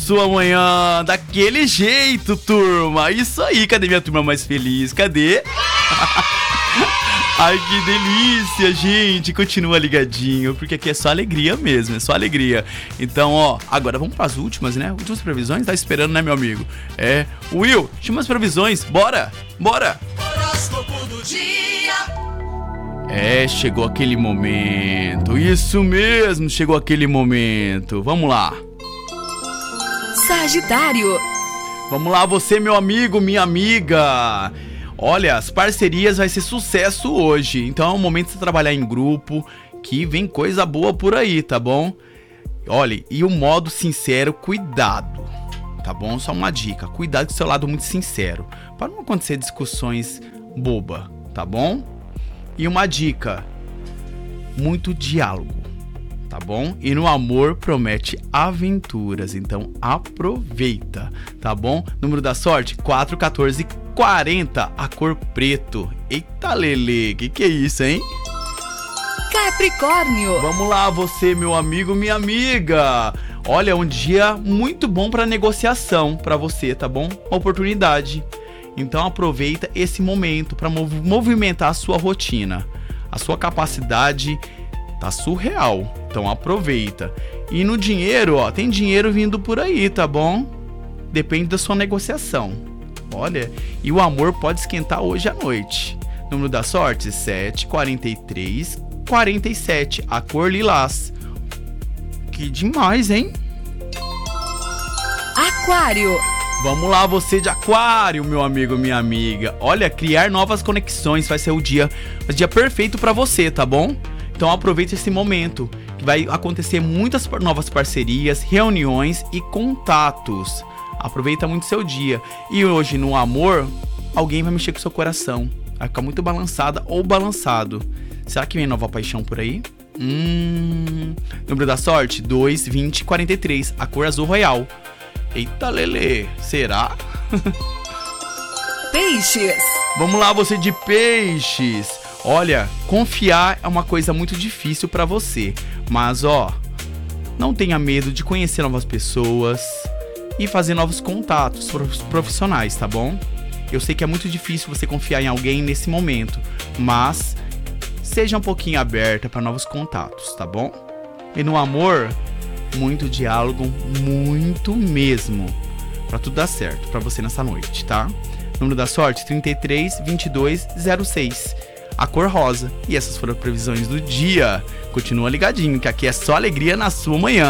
Sua manhã daquele jeito, turma. Isso aí, cadê minha turma mais feliz? Cadê? Ai, que delícia, gente. Continua ligadinho, porque aqui é só alegria mesmo, é só alegria. Então, ó, agora vamos pras últimas, né? Últimas previsões, tá esperando, né, meu amigo? Will, últimas previsões, bora, bora. Horóscopo do dia. Chegou aquele momento, isso mesmo, chegou aquele momento. Vamos lá. Sagitário. Vamos lá, você, meu amigo, minha amiga. Olha, as parcerias vai ser sucesso hoje. Então é um momento de você trabalhar em grupo, que vem coisa boa por aí, tá bom? Olha, e o modo sincero, cuidado, tá bom? Só uma dica, cuidado com o seu lado muito sincero, para não acontecer discussões boba, tá bom? E uma dica, muito diálogo, tá bom? E no amor promete aventuras, então aproveita, tá bom? Número da sorte, 4, 14, 40, a cor preto. Eita, Lele, que é isso, hein? Capricórnio. Vamos lá, você, meu amigo, minha amiga. Olha, um dia muito bom para negociação para você, tá bom? Uma oportunidade. Então aproveita esse momento para movimentar a sua rotina. A sua capacidade tá surreal, então aproveita. E no dinheiro, ó, tem dinheiro vindo por aí, tá bom? Depende da sua negociação. Olha, e o amor pode esquentar hoje à noite. Número da sorte, 7, 43, 47, a cor lilás. Que demais, hein? Aquário. Vamos lá, você de aquário, meu amigo, minha amiga. Olha, criar novas conexões vai ser o dia perfeito pra você, tá bom? Então aproveite esse momento, que vai acontecer muitas novas parcerias, reuniões e contatos. Aproveita muito seu dia. E hoje, no amor, alguém vai mexer com seu coração. Vai ficar muito balançada ou balançado. Será que vem nova paixão por aí? Número da sorte, 2, 20, 43. A cor azul royal. Eita, Lele, será? Peixes. Vamos lá, você de peixes. Olha, confiar é uma coisa muito difícil pra você. Mas, ó, não tenha medo de conhecer novas pessoas e fazer novos contatos profissionais, tá bom? Eu sei que é muito difícil você confiar em alguém nesse momento, mas seja um pouquinho aberta para novos contatos, tá bom? E no amor, muito diálogo, muito mesmo, para tudo dar certo para você nessa noite, tá? Número da sorte, 33, 22, 06. A cor rosa. E essas foram as previsões do dia. Continua ligadinho, que aqui é só alegria na sua manhã.